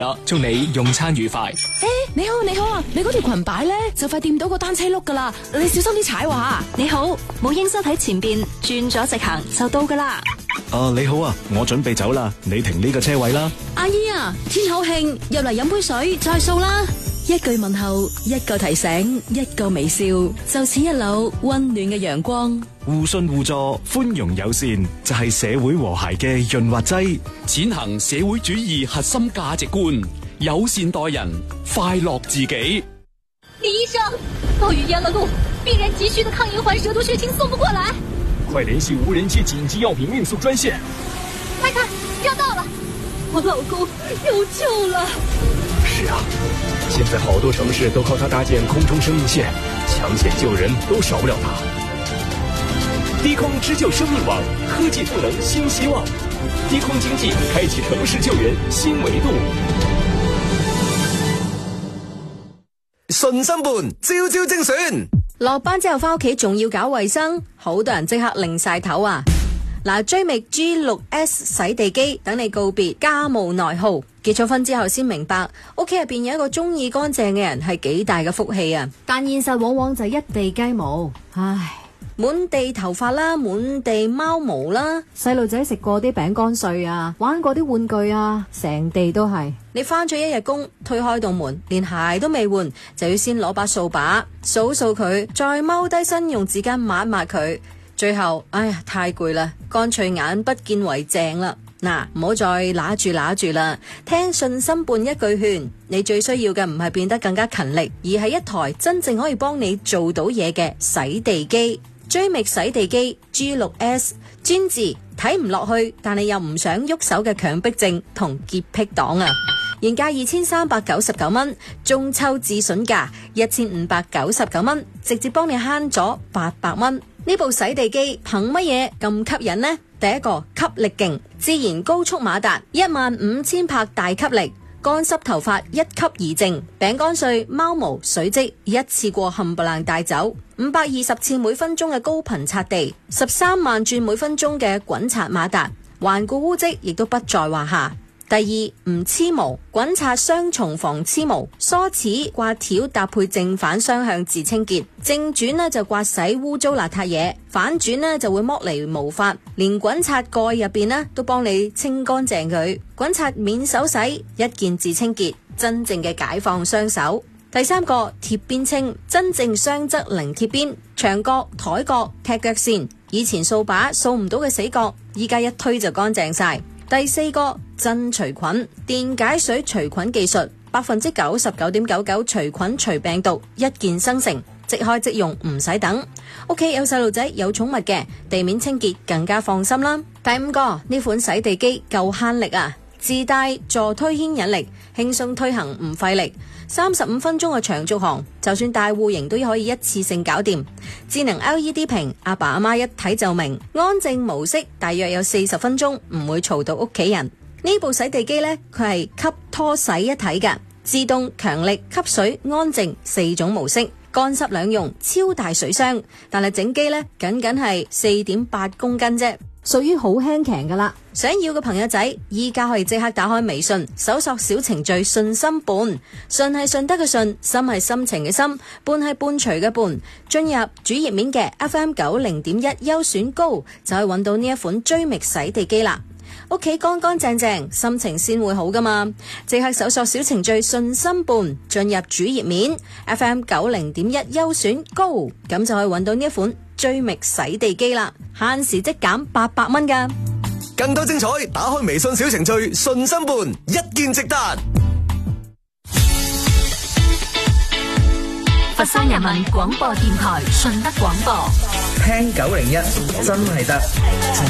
祝你用餐愉快。 你好啊！你嗰條裙擺咧就快掂到個單車轆噶啦，你小心啲踩喎吓。 你好，母嬰室喺前邊，轉咗直行就到噶啦。 你好啊，我準備走啦，你停呢個車位啦。 阿姨啊，天好慶，入嚟飲杯水再數啦。一句問候，一個提醒，一個微笑，就似一縷溫暖嘅陽光。 互信互助，寬容友善，就係社會和諧嘅潤滑劑。 踐行社會主義核心價值觀，友善待人，快樂自己。 李醫生，暴雨淹了路，病人急需的抗银環蛇毒血清送不過來， 快聯繫無人機緊急藥品運送專線。 快看，要到了，我老公有救了。 是啊，現在好多城市都靠它搭建空中生命線，搶險救人都少不了它。低空支救生命網，科技賦能新希望。低空經濟開啟城市救援新維度。 順心伴，朝朝精選。 落班之後翻屋企仲要搞衛生，好多人即刻擰晒頭啊！嗱，追覓 G6S 洗地機，等你告別家務內耗。結咗婚之後先明白，屋企入邊有一個中意乾淨嘅人係幾大嘅福氣啊！ 但現實往往就一地雞毛，唉。 滿地頭髮啦，滿地貓毛啦， 細路仔食過啲餅乾碎啊，玩過啲玩具啊，成地都係。 你翻咗一日工，推開道門，連鞋都未換，就要先攞把掃把掃掃佢，再踎低身用紙巾抹一抹佢，最後哎呀太攰啦，乾脆眼不見為淨啦。嗱，唔好再揦住啦，聽順心伴一句勸，你最需要嘅唔係變得更加勤力，而係一台真正可以幫你做到嘢嘅洗地機。追覓洗地機 G6S， 專治睇唔落去但係又唔想喐手嘅強迫症同潔癖黨啊！原價2399蚊，中秋至筍價1599蚊，直接幫你慳咗800蚊。呢部洗地機憑乜嘢咁吸引呢？第一個，吸力勁，自然高速馬達15000帕大吸力，乾濕頭髮一吸而淨，餅乾碎、貓毛、水漬一次過冚唪唥帶走，520次每分鐘嘅高頻擦地，13萬轉每分鐘嘅滾刷馬達，頑固污漬亦都不在話下。第二，唔黐毛，滾刷雙重防黐毛，梳齒刮條搭配正反雙向自清潔，正轉呢就刮洗污糟邋遢嘢，反轉呢就會剝離毛髮，連滾刷蓋入邊呢都幫你清乾淨佢，滾刷免手洗，一鍵自清潔，真正嘅解放雙手。第三個，貼邊清，真正雙側零貼邊，牆角、台角、踢腳線，以前掃把掃唔到嘅死角，依家一推就乾淨晒。第四個，真除菌，電解水除菌技術，99.99%除菌除病毒，一鍵生成，即開即用，唔使等。屋企有細路仔有寵物嘅，地面清潔更加放心啦。第五個，呢款洗地機夠慳力啊，自帶助推牽引力，輕鬆推行唔費力，35分鐘嘅長續航，就算大戶型都可以一次性搞掂。智能 LED 屏，阿爸阿媽一睇就明。安靜模式大約有40分鐘，唔會嘈到屋企人。呢部洗地機呢，佢係吸拖洗一體嘅，自動、強力、吸水、安靜4種模式，乾濕兩用，超大水箱。但係整機呢，僅係4.8公斤啫， 屬於好輕強噶啦。 想要嘅朋友仔，依家可以即刻打開微信，搜索小程序順心伴，順係順德嘅順，心係心情嘅心，伴係伴隨嘅伴。進入主頁面嘅 FM90.1優選高，就可以揾到呢一款追覓洗地機啦。屋企乾乾淨淨，心情先會好噶嘛！即刻搜索小程序順心伴，進入主頁面 FM90.1優選高，咁就可以揾到呢一款追覓洗地機啦，限時即減800蚊噶。 更多精彩，打開微信小程序順心伴，一鍵直達。 佛山人民廣播電台順德廣播， 聽901真係得。